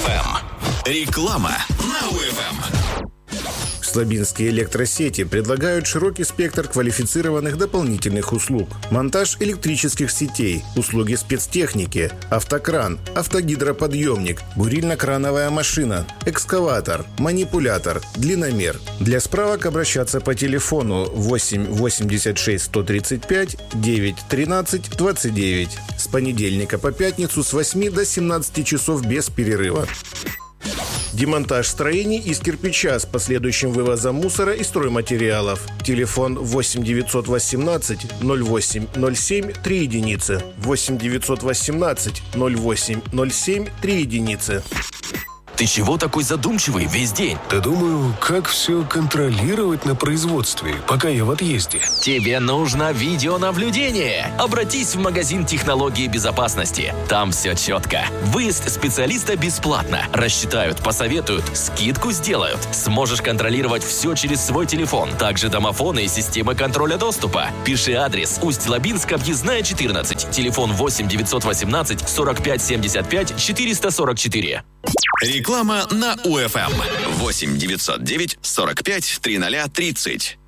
УФМ. Реклама на УФМ. Слабинские электросети предлагают широкий спектр квалифицированных дополнительных услуг. Монтаж электрических сетей, услуги спецтехники, автокран, автогидроподъемник, бурильно-крановая машина, экскаватор, манипулятор, длинномер. Для справок обращаться по телефону 8 86 135 9 13 29. С понедельника по пятницу с 8 до 17 часов без перерыва. Демонтаж строений из кирпича с последующим вывозом мусора и стройматериалов. Телефон 8 918 08 07 3 единицы. 8 918 08 07 3 единицы. Ты чего такой задумчивый весь день? Да думаю, как все контролировать на производстве, пока я в отъезде. Тебе нужно видеонаблюдение. Обратись в магазин технологии безопасности. Там все четко. Выезд специалиста бесплатно. Рассчитают, посоветуют, скидку сделают. Сможешь контролировать все через свой телефон. Также домофоны и системы контроля доступа. Пиши адрес: Усть-Лабинск, объездная 14. Телефон 8 918 45 75 444. Реклама на УФМ. 8 909 45 300 30.